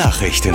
Nachrichten.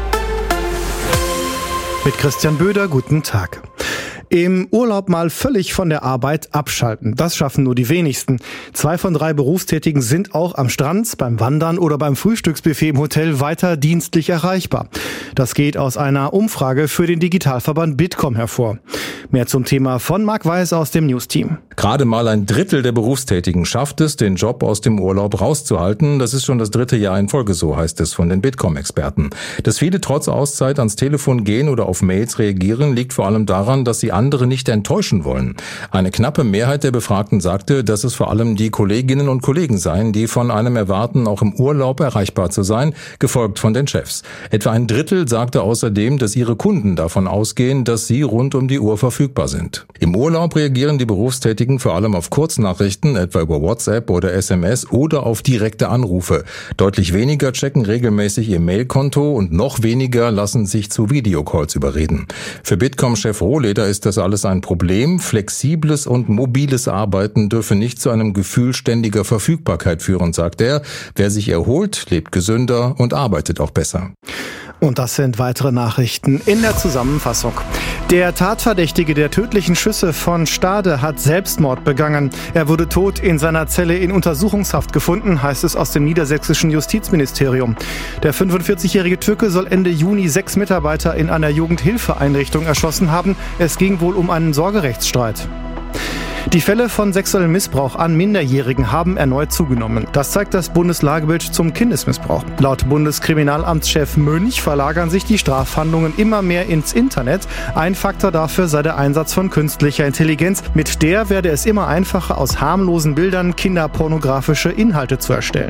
Mit Christian Böder, guten Tag. Im Urlaub mal völlig von der Arbeit abschalten. Das schaffen nur die wenigsten. 2 von 3 Berufstätigen sind auch am Strand, beim Wandern oder beim Frühstücksbuffet im Hotel weiter dienstlich erreichbar. Das geht aus einer Umfrage für den Digitalverband Bitkom hervor. Mehr zum Thema von Marc Weiß aus dem News-Team. Gerade mal 1/3 der Berufstätigen schafft es, den Job aus dem Urlaub rauszuhalten. Das ist schon das 3. Jahr in Folge, so heißt es von den Bitkom-Experten. Dass viele trotz Auszeit ans Telefon gehen oder auf Mails reagieren, liegt vor allem daran, dass sie andere nicht enttäuschen wollen. Eine knappe Mehrheit der Befragten sagte, dass es vor allem die Kolleginnen und Kollegen seien, die von einem erwarten, auch im Urlaub erreichbar zu sein, gefolgt von den Chefs. Etwa 1/3 sagte außerdem, dass ihre Kunden davon ausgehen, dass sie rund um die Uhr verfügbar sind. Im Urlaub reagieren die Berufstätigen vor allem auf Kurznachrichten, etwa über WhatsApp oder SMS oder auf direkte Anrufe. Deutlich weniger checken regelmäßig ihr Mailkonto und noch weniger lassen sich zu Videocalls überreden. Für Bitkom-Chef Rohleder ist das alles ein Problem. Flexibles und mobiles Arbeiten dürfe nicht zu einem Gefühl ständiger Verfügbarkeit führen, sagt er. Wer sich erholt, lebt gesünder und arbeitet auch besser. Und das sind weitere Nachrichten in der Zusammenfassung. Der Tatverdächtige der tödlichen Schüsse von Stade hat Selbstmord begangen. Er wurde tot in seiner Zelle in Untersuchungshaft gefunden, heißt es aus dem niedersächsischen Justizministerium. Der 45-jährige Türke soll Ende Juni 6 Mitarbeiter in einer Jugendhilfeeinrichtung erschossen haben. Es ging wohl um einen Sorgerechtsstreit. Die Fälle von sexuellem Missbrauch an Minderjährigen haben erneut zugenommen. Das zeigt das Bundeslagebild zum Kindesmissbrauch. Laut Bundeskriminalamtschef Mönch verlagern sich die Strafhandlungen immer mehr ins Internet. Ein Faktor dafür sei der Einsatz von künstlicher Intelligenz. Mit der werde es immer einfacher, aus harmlosen Bildern kinderpornografische Inhalte zu erstellen.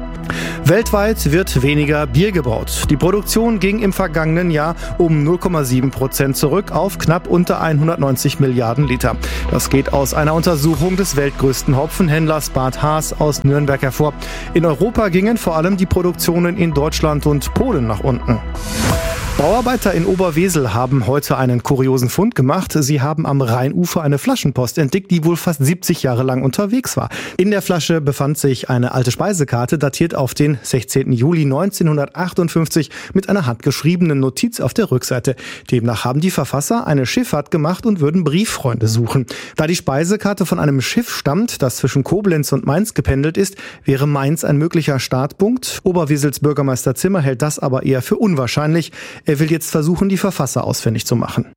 Weltweit wird weniger Bier gebraut. Die Produktion ging im vergangenen Jahr um 0,7% zurück auf knapp unter 190 Milliarden Liter. Das geht aus einer Untersuchung des weltgrößten Hopfenhändlers Bad Haas aus Nürnberg hervor. In Europa gingen vor allem die Produktionen in Deutschland und Polen nach unten. Bauarbeiter in Oberwesel haben heute einen kuriosen Fund gemacht. Sie haben am Rheinufer eine Flaschenpost entdeckt, die wohl fast 70 Jahre lang unterwegs war. In der Flasche befand sich eine alte Speisekarte, datiert auf den 16. Juli 1958 mit einer handgeschriebenen Notiz auf der Rückseite. Demnach haben die Verfasser eine Schifffahrt gemacht und würden Brieffreunde suchen. Da die Speisekarte von einem Schiff stammt, das zwischen Koblenz und Mainz gependelt ist, wäre Mainz ein möglicher Startpunkt. Oberwesels Bürgermeister Zimmer hält das aber eher für unwahrscheinlich. Er will jetzt versuchen, die Verfasser ausfindig zu machen.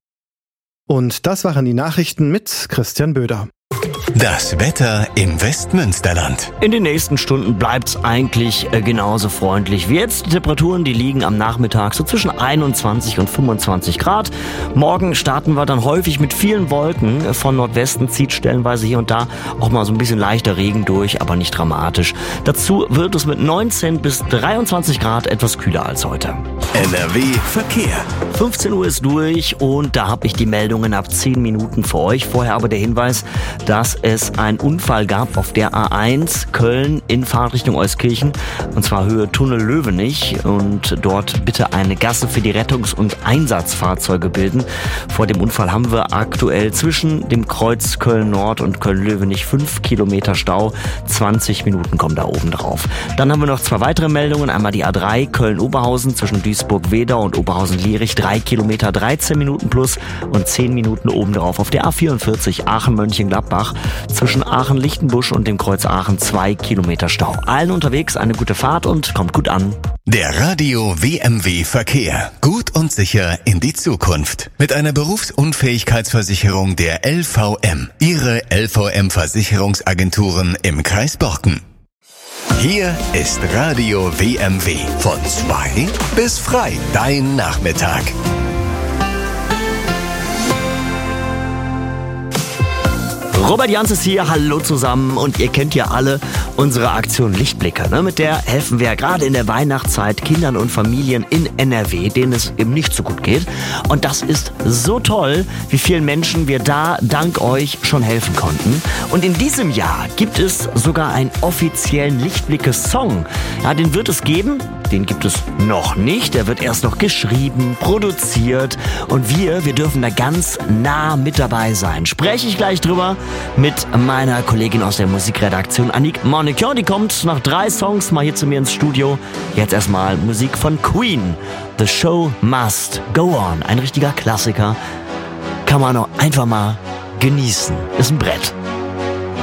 Und das waren die Nachrichten mit Christian Böder. Das Wetter im Westmünsterland. In den nächsten Stunden bleibt's eigentlich genauso freundlich wie jetzt. Die Temperaturen, die liegen am Nachmittag so zwischen 21 und 25 Grad. Morgen starten wir dann häufig mit vielen Wolken. Von Nordwesten zieht stellenweise hier und da auch mal so ein bisschen leichter Regen durch, aber nicht dramatisch. Dazu wird es mit 19 bis 23 Grad etwas kühler als heute. NRW Verkehr. 15 Uhr ist durch und da habe ich die Meldungen ab 10 Minuten für euch. Vorher aber der Hinweis, dass es einen Unfall gab auf der A1 Köln in Fahrtrichtung Euskirchen, und zwar Höhe Tunnel Löwenich, und dort bitte eine Gasse für die Rettungs- und Einsatzfahrzeuge bilden. Vor dem Unfall haben wir aktuell zwischen dem Kreuz Köln Nord und Köln Löwenich 5 Kilometer Stau, 20 Minuten kommen da oben drauf. Dann haben wir noch 2 weitere Meldungen, einmal die A3 Köln-Oberhausen zwischen Duisburg-Wedau und Oberhausen-Lierich 3 Kilometer, 13 Minuten plus und 10 Minuten oben drauf auf der A44 Aachen-Mönchengladbach zwischen Aachen-Lichtenbusch und dem Kreuz Aachen 2 Kilometer Stau. Allen unterwegs eine gute Fahrt und kommt gut an. Der Radio WMW Verkehr. Gut und sicher in die Zukunft. Mit einer Berufsunfähigkeitsversicherung der LVM. Ihre LVM-Versicherungsagenturen im Kreis Borken. Hier ist Radio WMW. Von 2 bis frei. Dein Nachmittag. Robert Jans ist hier, hallo zusammen, und ihr kennt ja alle unsere Aktion Lichtblicke. Mit der helfen wir ja gerade in der Weihnachtszeit Kindern und Familien in NRW, denen es eben nicht so gut geht. Und das ist so toll, wie vielen Menschen wir da dank euch schon helfen konnten. Und in diesem Jahr gibt es sogar einen offiziellen Lichtblicke-Song. Ja, den wird es geben. den gibt es noch nicht. Der wird erst noch geschrieben, produziert und wir dürfen da ganz nah mit dabei sein. Spreche ich gleich drüber mit meiner Kollegin aus der Musikredaktion, Annick Monique. Die kommt nach 3 Songs mal hier zu mir ins Studio. Jetzt erstmal Musik von Queen. The Show Must Go On. Ein richtiger Klassiker. Kann man auch einfach mal genießen. Ist ein Brett.